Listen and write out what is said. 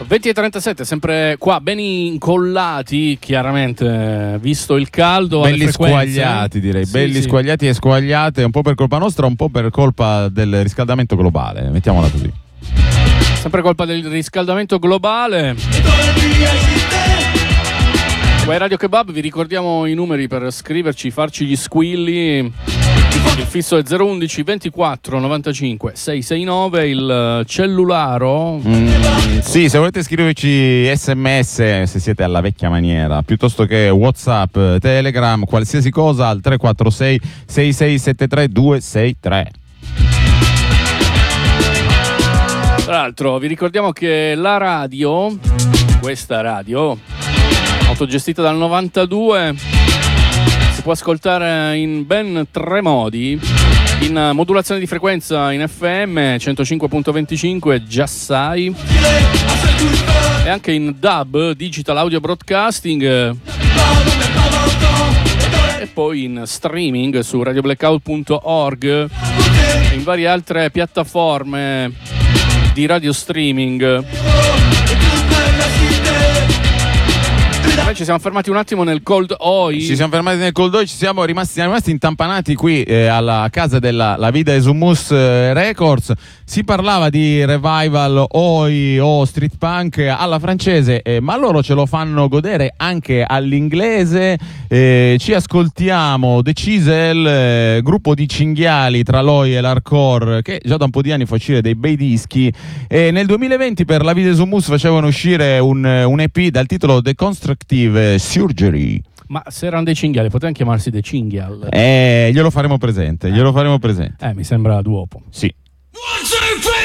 20:37, sempre qua, ben incollati, chiaramente, visto il caldo. Belli squagliati, direi, sì, belli squagliati e squagliate, un po' per colpa nostra, un po' per colpa del riscaldamento globale, mettiamola così. Sempre colpa del riscaldamento globale. Qua è Radio Kebab, vi ricordiamo i numeri per scriverci, farci gli squilli. Il fisso è 011 24 95 669, il cellularo. Sì, se volete scriverci SMS, se siete alla vecchia maniera, piuttosto che WhatsApp, Telegram, qualsiasi cosa al 346 6673 263. Tra l'altro vi ricordiamo che la radio, questa radio, autogestita dal 92, si può ascoltare in ben 3 modi: in modulazione di frequenza in FM 105.25, già sai, e anche in DAB, Digital Audio Broadcasting, e poi in streaming su radioblackout.org e in varie altre piattaforme di radio streaming. Noi ci siamo fermati un attimo nel Cold Oi. Ci siamo rimasti intampanati qui alla casa della La Vida es Hummus Records. Si parlava di revival Oi o street punk alla francese, ma loro ce lo fanno godere anche all'inglese. Ci ascoltiamo The Chisel, gruppo di cinghiali tra l'Oi e l'hardcore, che già da un po' di anni fa uscire dei bei dischi. Nel 2020 per La Vida es Hummus facevano uscire un EP dal titolo The Constructive Surgery. Ma se erano dei cinghiali, potevano chiamarsi dei cinghial. Glielo faremo presente, Mi sembra duopo. Sì. 1, 2, 3.